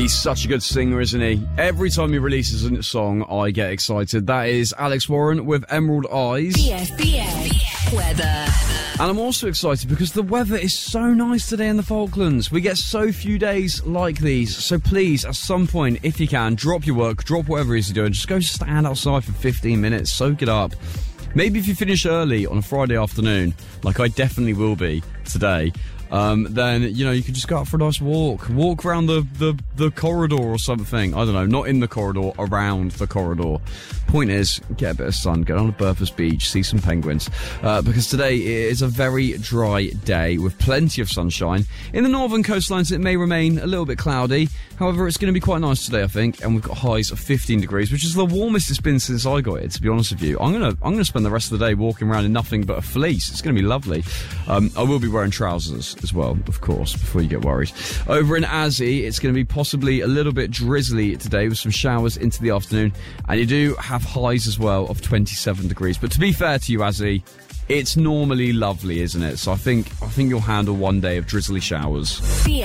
He's such a good singer, isn't he? Every time he releases a song, I get excited. That is Alex Warren with Emerald Eyes. BFBS weather. And I'm also excited because the weather is so nice today in the Falklands. We get so few days like these. So please, at some point, if you can, drop your work, drop whatever it is you're doing. Just go stand outside for 15 minutes, soak it up. Maybe if you finish early on a Friday afternoon, like I definitely will be today, then, you know, you can just go out for a nice walk. Walk around the corridor or something. I don't know, not in the corridor, around the corridor. Point is, get a bit of sun, get on a Berthas Beach, see some penguins. Because today is a very dry day with plenty of sunshine. In the northern coastlines, it may remain a little bit cloudy. However, it's going to be quite nice today, I think. And we've got highs of 15 degrees, which is the warmest it's been since I got it, to be honest with you. I'm gonna spend the rest of the day walking around in nothing but a fleece. It's going to be lovely. I will be wearing trousers as well, of course, before you get worried. Over in Azzy, it's going to be possibly a little bit drizzly today with some showers into the afternoon. And you do have highs as well of 27 degrees. But to be fair to you, Azzy, it's normally lovely, isn't it? So I think you'll handle one day of drizzly showers.